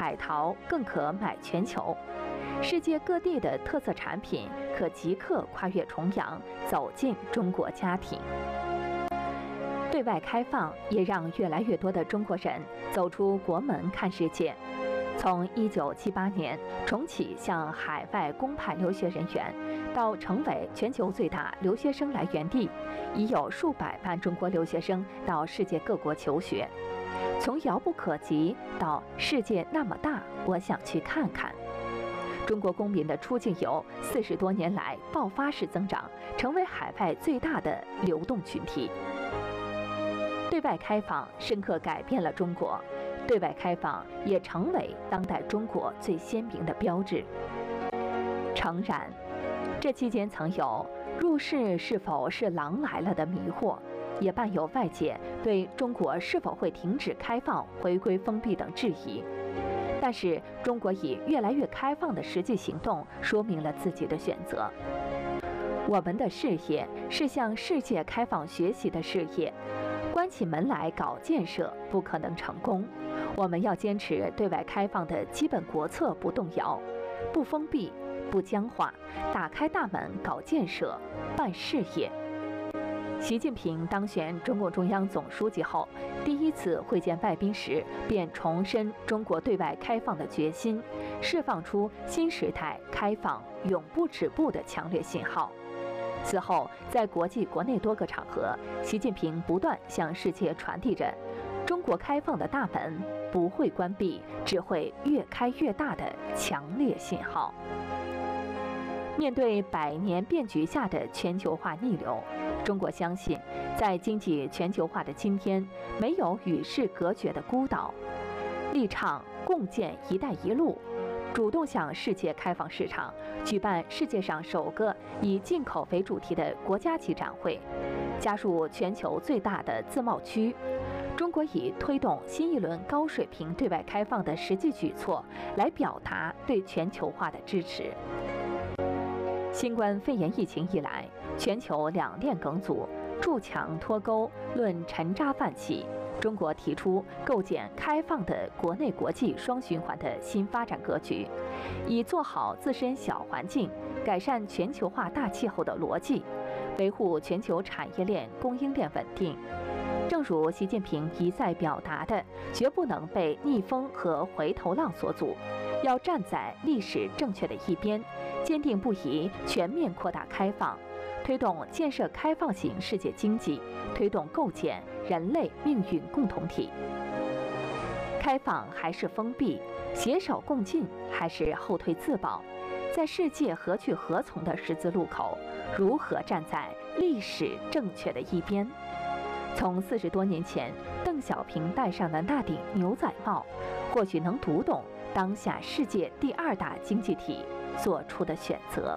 海淘更可买全球。世界各地的特色产品可即刻跨越重洋，走进中国家庭。对外开放也让越来越多的中国人走出国门看世界。从1978年重启向海外公派留学人员，到成为全球最大留学生来源地，已有数百万中国留学生到世界各国求学。从遥不可及到世界那么大，我想去看看。中国公民的出境游40多年来爆发式增长，成为海外最大的流动群体。对外开放深刻改变了中国，对外开放也成为当代中国最鲜明的标志。诚然，这期间曾有入世是否是狼来了的迷惑，也伴有外界对中国是否会停止开放、回归封闭等质疑。但是，中国以越来越开放的实际行动说明了自己的选择。我们的事业是向世界开放学习的事业，关起门来搞建设不可能成功。我们要坚持对外开放的基本国策不动摇，不封闭、不僵化，打开大门搞建设、办事业。习近平当选中共中央总书记后，第一次会见外宾时，便重申中国对外开放的决心，释放出新时代开放永不止步的强烈信号。此后，在国际国内多个场合，习近平不断向世界传递着中国开放的大门不会关闭，只会越开越大的强烈信号。面对百年变局下的全球化逆流，中国相信，在经济全球化的今天，没有与世隔绝的孤岛，力倡共建“一带一路”，主动向世界开放市场，举办世界上首个以进口为主题的国家级展会，加入全球最大的自贸区。中国以推动新一轮高水平对外开放的实际举措，来表达对全球化的支持。新冠肺炎疫情以来，全球两链梗阻，筑墙脱钩，论沉渣泛起。中国提出构建开放的国内国际双循环的新发展格局，以做好自身小环境、改善全球化大气候的逻辑，维护全球产业链供应链稳定。正如习近平一再表达的，绝不能被逆风和回头浪所阻，要站在历史正确的一边，坚定不移全面扩大开放，推动建设开放型世界经济，推动构建人类命运共同体。开放还是封闭，携手共进还是后退自保，在世界何去何从的十字路口，如何站在历史正确的一边？从40多年前邓小平戴上的那顶牛仔帽，或许能读懂当下世界第2大经济体做出的选择。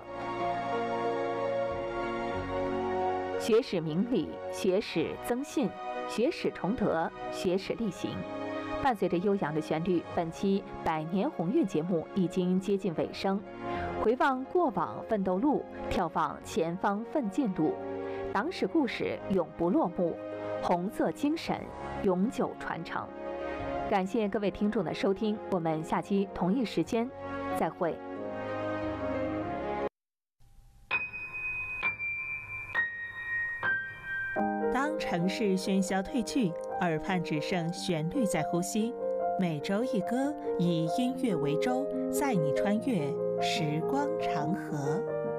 学史明理，学史增信，学史崇德，学史力行。伴随着悠扬的旋律，本期百年鸿运节目已经接近尾声。回望过往奋斗路，眺望前方奋进路，党史故事永不落幕，红色精神永久传承。感谢各位听众的收听，我们下期同一时间再会。 当城市喧嚣褪去，耳畔只剩旋律在呼吸。每周一歌，以音乐为舟，载你穿越时光长河。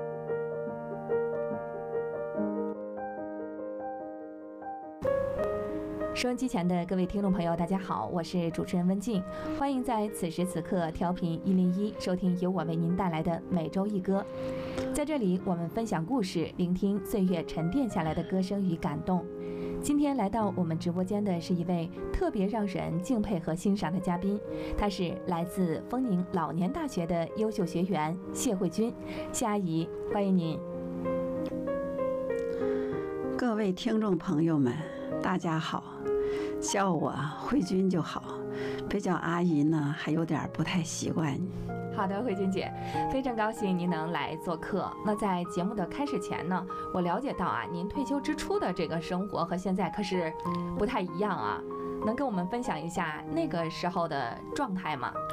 收音机前的各位听众朋友，大家好，我是主持人温静，欢迎在此时此刻调频101收听由我为您带来的每周一歌。在这里，我们分享故事，聆听岁月沉淀下来的歌声与感动。今天来到我们直播间的是一位特别让人敬佩和欣赏的嘉宾，他是来自丰宁老年大学的优秀学员谢慧君。谢阿姨，欢迎您。 各位听众朋友们，大家好，叫我慧君就好，别叫阿姨呢，还有点不太习惯。 好的，慧君姐，非常高兴您能来做客。那在节目的开始前呢，我了解到啊，您退休之初的这个生活和现在可是不太一样啊，能跟我们分享一下那个时候的状态吗？